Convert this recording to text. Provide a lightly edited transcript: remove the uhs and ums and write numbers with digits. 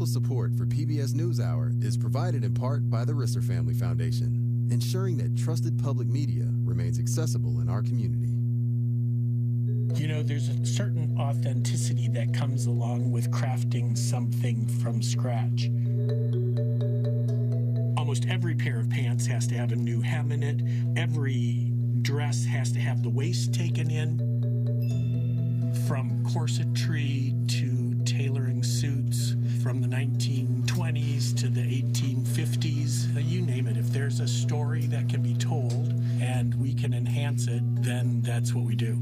Local support for PBS NewsHour is provided in part by the Risser Family Foundation, ensuring that trusted public media remains accessible in our community. You know, there's a certain authenticity that comes along with crafting something from scratch. Almost every pair of pants has to have a new hem in it. Every dress has to have the waist taken in. From corsetry to tailoring suits, from the 1920s to the 1850s, you name it. If there's a story that can be told and we can enhance it, then that's what we do.